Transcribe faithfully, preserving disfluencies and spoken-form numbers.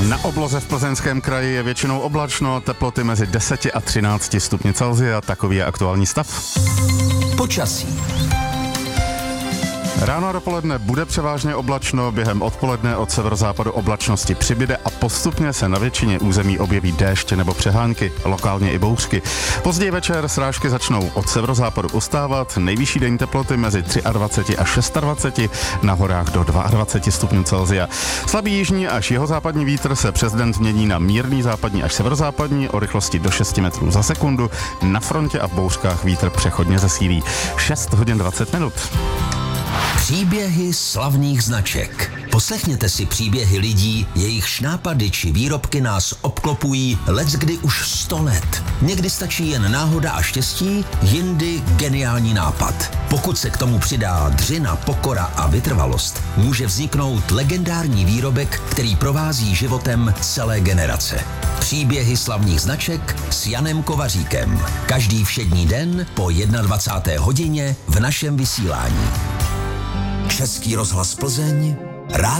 Na obloze v Plzeňském kraji je většinou oblačno, teploty mezi deseti a třinácti stupni Celsia, takový je aktuální stav. Počasí. Ráno a dopoledne bude převážně oblačno, během odpoledne od severozápadu oblačnosti přibyde a postupně se na většině území objeví déšť nebo přehánky, lokálně i bouřky. Později večer srážky začnou od severozápadu ustávat, nejvyšší denní teploty mezi dvaceti třemi a dvaceti šesti, na horách do dvaceti dvou stupňů Celsia. Slabý jižní až jihozápadní vítr se přes den změní na mírný západní až severozápadní o rychlosti do šesti metrů za sekundu, na frontě a v bouřkách vítr přechodně zesílí. šest hodin dvacet minut. Příběhy slavných značek. Poslechněte si příběhy lidí, jejichž nápady či výrobky nás obklopují leckdy už sto let. Někdy stačí jen náhoda a štěstí, jindy geniální nápad. Pokud se k tomu přidá dřina, pokora a vytrvalost, může vzniknout legendární výrobek, který provází životem celé generace. Příběhy slavných značek s Janem Kovaříkem. Každý všední den po dvacáté jedné hodině v našem vysílání. Český rozhlas Plzeň, rádio